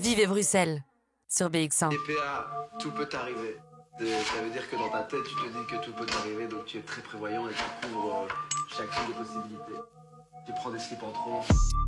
Vive et Bruxelles sur BX1. TPA, tout peut arriver. Ça veut dire que dans ta tête, tu te dis que tout peut t'arriver, donc tu es très prévoyant et tu couvres chacune des possibilités. Tu prends des slips en trop.